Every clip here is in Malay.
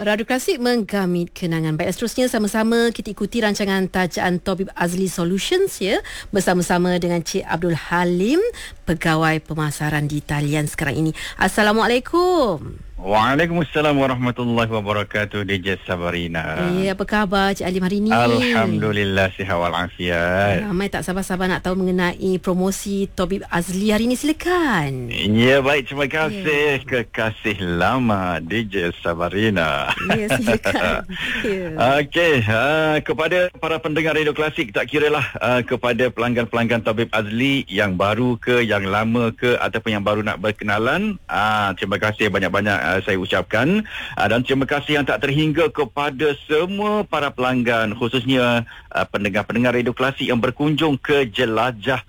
Radio Klasik menggamit kenangan. Baik, seterusnya sama-sama kita ikuti rancangan Tajaan Tabib Azli Solutions bersama-sama dengan Cik Abdul Halim, Pegawai Pemasaran di talian sekarang ini. Assalamualaikum. Waalaikumsalam warahmatullahi wabarakatuh. DJ Sabarina. Apa khabar Cik Alim hari ini? Alhamdulillah sihat walafiat. Ramai tak sabar-sabar nak tahu mengenai promosi Tabib Azli hari ini, silakan. Ya, baik, terima kasih kekasih lama DJ Sabarina. Ya, silakan. Okey, kepada para pendengar Radio Klasik, tak kiralah kepada pelanggan-pelanggan Tabib Azli yang baru ke, yang lama ke, ataupun yang baru nak berkenalan, terima kasih banyak-banyak saya ucapkan, dan terima kasih yang tak terhingga kepada semua para pelanggan, khususnya pendengar-pendengar Radio Klasik yang berkunjung ke jelajah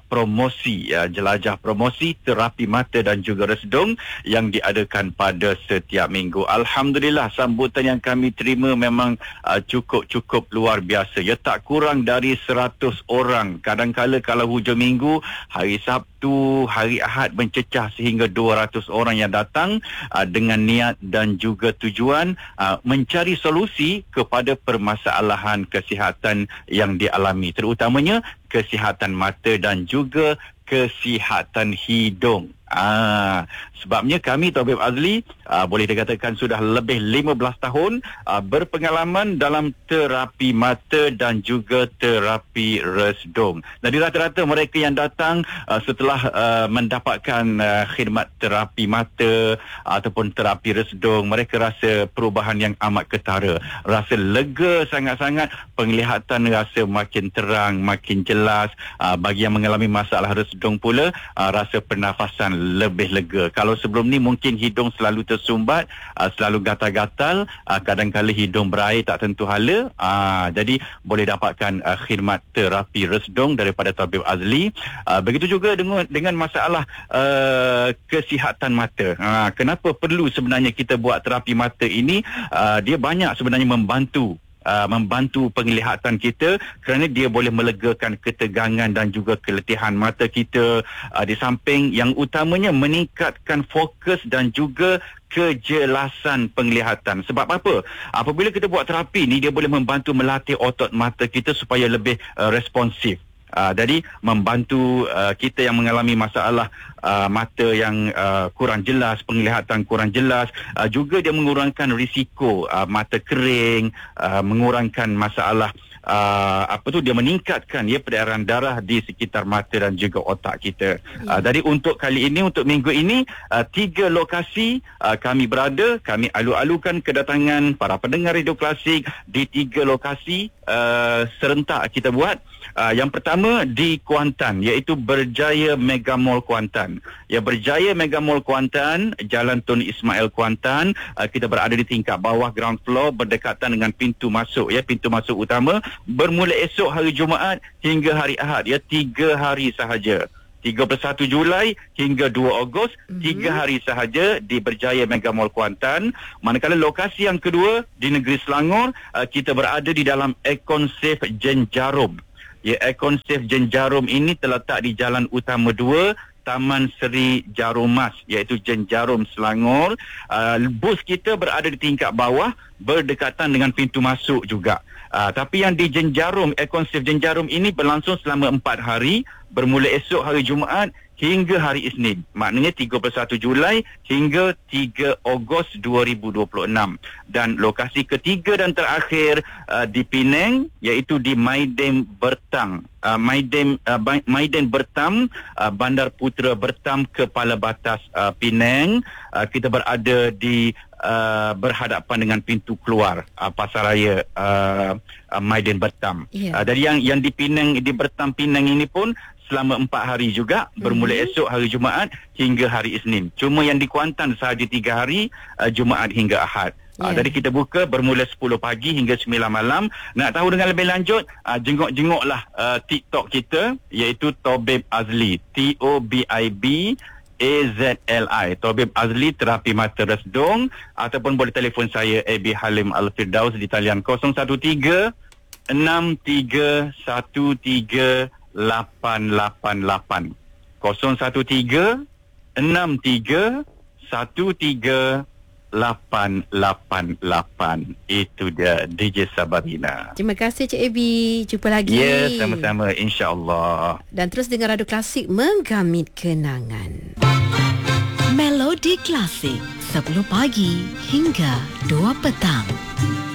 promosi terapi mata dan juga resdung yang diadakan pada setiap minggu. Alhamdulillah, sambutan yang kami terima memang cukup luar biasa. Ya, tak kurang dari 100 orang. Kadang-kala kalau hujung minggu, hari Sabtu, hari Ahad mencecah sehingga 200 orang yang datang dengan niat dan juga tujuan mencari solusi kepada permasalahan kesihatan yang dialami, terutamanya kesihatan mata dan juga kesihatan hidung. Sebabnya kami Tabib Azli boleh dikatakan sudah lebih 15 tahun berpengalaman dalam terapi mata dan juga terapi resdung. Jadi rata-rata mereka yang datang setelah mendapatkan khidmat terapi mata ataupun terapi resdung, mereka rasa perubahan yang amat ketara, rasa lega sangat-sangat, penglihatan rasa makin terang, makin jelas. Bagi yang mengalami masalah resdung pula, rasa pernafasan lebih lega. Kalau sebelum ni mungkin hidung selalu tersumbat, selalu gatal-gatal, kadang-kala hidung berair tak tentu hala, jadi boleh dapatkan khidmat terapi resdung daripada Tabib Azli. Begitu juga dengan masalah kesihatan mata. Kenapa perlu sebenarnya kita buat terapi mata ini? Dia banyak sebenarnya membantu penglihatan kita, kerana dia boleh melegakan ketegangan dan juga keletihan mata kita, di samping yang utamanya meningkatkan fokus dan juga kejelasan penglihatan. Sebab apa? Apabila kita buat terapi ni, dia boleh membantu melatih otot mata kita supaya lebih responsif. Jadi membantu kita yang mengalami masalah mata yang kurang jelas, penglihatan kurang jelas, juga dia mengurangkan risiko mata kering, mengurangkan masalah dia meningkatkan peredaran darah di sekitar mata dan juga otak kita. Jadi untuk kali ini, untuk minggu ini, 3 lokasi kami berada. Kami alu-alukan kedatangan para pendengar Radio Klasik di 3 lokasi serentak kita buat. Yang pertama di Kuantan, iaitu Berjaya Mega Mall Kuantan. Ya, Berjaya Mega Mall Kuantan, Jalan Tun Ismail Kuantan. Kita berada di tingkat bawah ground floor, berdekatan dengan pintu masuk, pintu masuk utama. Bermula esok hari Jumaat hingga hari Ahad, 3 hari sahaja. 31 Julai hingga 2 Ogos, 3 hari sahaja di Berjaya Mega Mall Kuantan. Manakala lokasi yang kedua di negeri Selangor, kita berada di dalam Econ Safe Jenjarum. Econ Safe Jenjarum ini terletak di Jalan Utama 2, Taman Seri Jarumas, iaitu Jenjarum, Selangor. Bus kita berada di tingkat bawah, berdekatan dengan pintu masuk juga. Tapi yang di Jenjarum, Econ Safe Jenjarum ini berlangsung selama 4 hari, bermula esok hari Jumaat hingga hari Isnin. Maknanya 31 Julai hingga 3 Ogos 2026. Dan lokasi ketiga dan terakhir di Penang, iaitu di Maiden Bertam. Maiden Bertam, Bandar Putera Bertam, Kepala Batas Penang. Kita berada di berhadapan dengan pintu keluar Pasaraya Maiden Bertam. Dari yang di Penang, di Bertam Penang ini pun selama 4 hari juga, bermula esok hari Jumaat hingga hari Isnin. Cuma yang di Kuantan sahaja 3 hari, Jumaat hingga Ahad. Jadi kita buka bermula 10 pagi hingga 9 malam. Nak tahu dengan lebih lanjut, jenguk-jenguklah TikTok kita, iaitu Tabib Azli, TOBIB AZLI, Tabib Azli Terapi Mata Resdung, ataupun boleh telefon saya AB Halim Al-Firdaus di talian 013 6313 888 013 6313 Itu dia DJ Sabarina. Terima kasih Cik Abi. Jumpa lagi. Ya, sama-sama, insya-Allah. Dan terus dengar Radio Klasik menggamit kenangan. Melodi Klasik 10 pagi hingga 2 petang.